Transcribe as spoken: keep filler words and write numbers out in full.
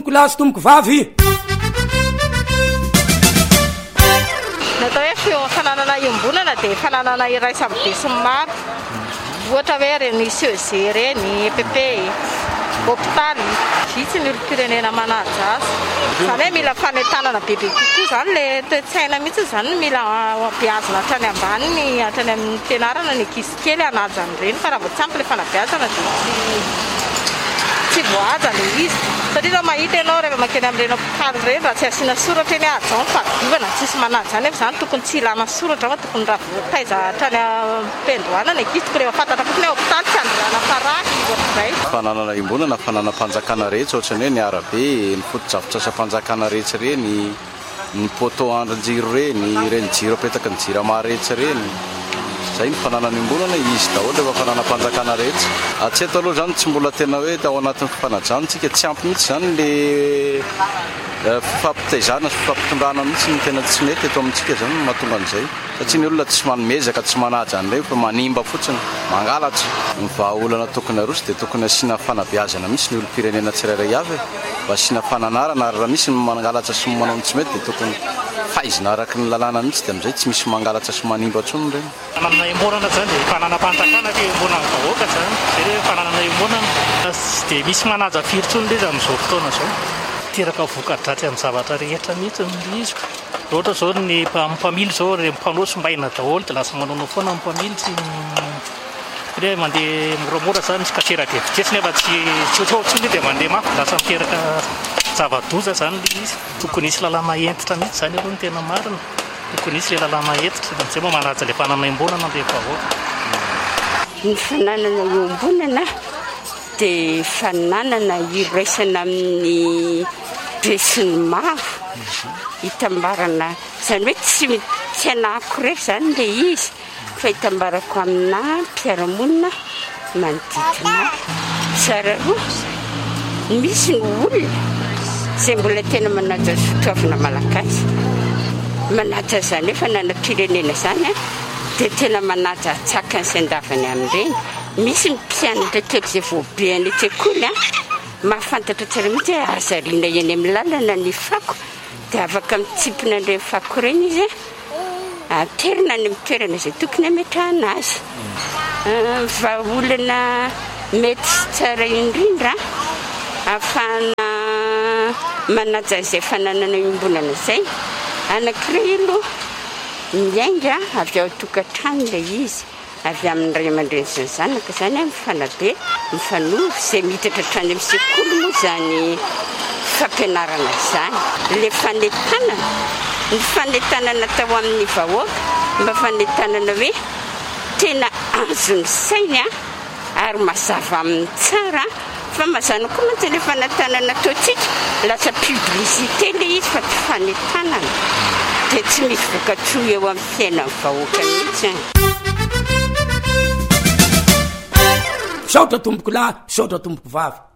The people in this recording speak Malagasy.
tomboko lahy sy tomboko vavy. Natao hoe fananana iombonana dia fananana iray samy be sy maro. Ohatra hoe reny C E G reny, E P P, hôpitaly, vitsy ny olom-pirenena manaja azy. Izany hoe mila fanentanana bebe kokoa izany ilay toe-tsaina mihitsy izany mila beazina hatrany ambaniny, hatrany amin'ny fianarana ny ankizy kely hanaja an'ireny fa raha vao tsy ampy ilay fanabeazana dia tsy tsy voahaja ilay izy. Satria raha mahita ianao rehefa makeny amin'ireny hôpitaly ireny raha tsy asiana soratra eny ahajao ny fadiovana tsisy manaja izany izany tokony tsy ilana soratra fa tokony raha voataiza hatrany am-piandohana ny ankizy tokony efa fantatra fotsiny hoe hôpitaly tsy andrana parasy ohatr'izay. Fananana imbonana fananam-panjakana rehetra ohatrany hoe ny arabe, ny foto-drafitrasa-panjakana rehetra ireny, ny poto andrin-jiro ireny, ireny jiro apetaka ny jirama rehetra ireny. Zay ny fananana imbonana izy daholo efa fananam-panjakana rehetra. Hatreto aloha zany tsy mbola tena hoe ao anatin'ny fifanajantsika tsy ampy mihitsy zany le fifampitaizana sy fifampitondrana mihitsy ny tena tsy mety eto amintsika zany mahatonga an'izay. Satria ny olona tsy manomezaka, tsy manaja an'ireny fa manimba fotsiny, mangalatra. Ny vahaolana tokony aroso dia tokony asiana fanabeazana mihitsy ny olom-pirenena tsirairay avy mba asiana fananarana ary raha misy ny mangalatra sy manao ny tsy mety dia tokony fahaizina araky ny lalàna mihitsy dia amin'izay tsy misy mangalatra sy manimba intsony ireny. Fananana imbonana zany dia fananam-panjakana ke imbonana vahoaka zany. Zay hoe fananana imbonana tsy dia misy manaja firy intsony ilay izy amin'izao fotoana izao. Teraka voka-dratsy amin'ny zavatra rehetra mihitsy izy. Ohatra zao ny mpamily zao mpanao-sombaina daholo dia lasa manao foana mpamily tsy hoe mandeha moramora zany tsy kasera dia fitetsy nefa tsy tsotsotsony dia mandeha mafy lasa miteraka zava-doza zany ilay izy. Tokony isy lalàna entitra mihitsy zany aloha ny tena marina. Tokony isy ilay lalàna entitra amin'izay moa manaja ilay fananana imbonana ilay vahoaka. Ny fananana iombonana dia fananana iraisana amin'ny be sy ny maro hitambarana izany hoe tsy tsy anahako rery izany ilay izy fa hitambarako amina mpiara-monina manodidina tsara roa. Misy ny olona izay mbola tena manaja sotroavina malagasy, manaja izany hoe fananam-pirenena izany dia tena manaja atsakany sy andavany amin'ireny. Misy ny mpianatra kely izay voabe any an-tsekoly mahafantatra tsara mihitsy hoe azariana eny amin'ny lalana ny fako dia afaka mitsipona an'ireny fako ireny izy aterina any amin'ny toerana izay tokony hametrahana azy. Vahaolana mety sy tsara indrindra ahafahana manaja izay fananana iombonana izay. Anankiray aloha miainga avy ao an-tokantrano ilay izy, avy amin'ny ray aman-dreny sy ny zanaka izany mifanabe, mifanohy izay miditra hatrany amin'ny sekoly moa izany fampianarana izany. Ilay fanentanana, ny fanentanana tao amin'ny vahoaka mba fanentanana hoe tena azony sainy ary mazava amin'ny tsara fa mazana koa mantsy ilay fanentanana ataontsika lasa publicité ilay izy fa tsy fanentanana dia tsy misy voka-tsoa eo amin'ny fiainan'ny vahoaka mihitsy. Saotra tomboko lahy, saotra tomboko vavy.